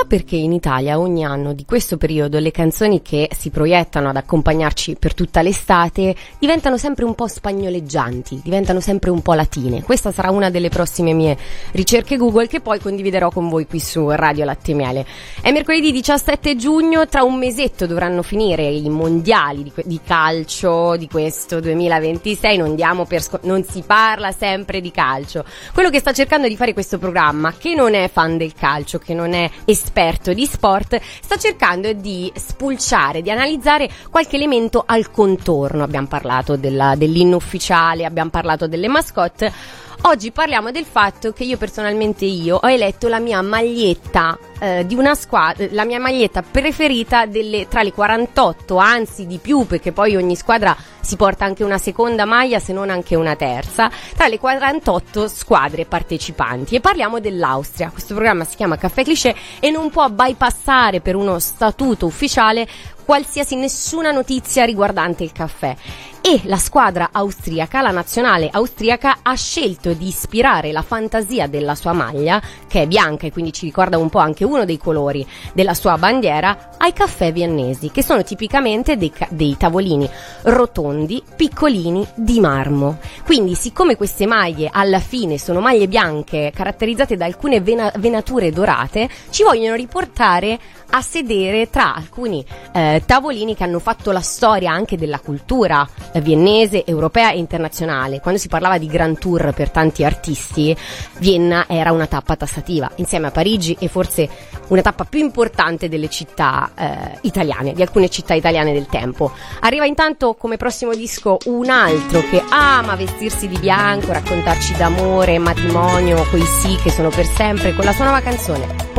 perché in Italia ogni anno di questo periodo le canzoni che si proiettano ad accompagnarci per tutta l'estate diventano sempre un po' spagnoleggianti, diventano sempre un po' latine? Questa sarà una delle prossime mie ricerche Google che poi condividerò con voi qui su Radio Latte e Miele. È mercoledì 17 giugno, tra un mesetto dovranno finire i mondiali di calcio di questo 2026, non si parla sempre di calcio. Quello che sta cercando di fare questo programma, che non è fan del calcio, che non è esperto di sport, sta cercando di spulciare, di analizzare qualche elemento al contorno. Abbiamo parlato dell'inno ufficiale, abbiamo parlato delle mascotte. Oggi parliamo del fatto che io personalmente ho eletto la mia maglietta di una squadra, la mia maglietta preferita tra le 48, anzi di più, perché poi ogni squadra si porta anche una seconda maglia, se non anche una terza, tra le 48 squadre partecipanti, e parliamo dell'Austria. Questo programma si chiama Caffè Cliché e non può bypassare per uno statuto ufficiale nessuna notizia riguardante il caffè. E la squadra austriaca, la nazionale austriaca, ha scelto di ispirare la fantasia della sua maglia, che è bianca e quindi ci ricorda un po' anche uno dei colori della sua bandiera, ai caffè viennesi, che sono tipicamente dei tavolini rotondi, piccolini, di marmo. Quindi, siccome queste maglie alla fine sono maglie bianche caratterizzate da alcune venature dorate, ci vogliono riportare a sedere tra alcuni tavolini che hanno fatto la storia anche della cultura viennese, europea e internazionale. Quando si parlava di Grand Tour per tanti artisti, Vienna era una tappa tassativa, insieme a Parigi, e forse una tappa più importante delle città italiane, di alcune città italiane del tempo. Arriva intanto come prossimo disco un altro che ama vestirsi di bianco, raccontarci d'amore, matrimonio, quei sì che sono per sempre, con la sua nuova canzone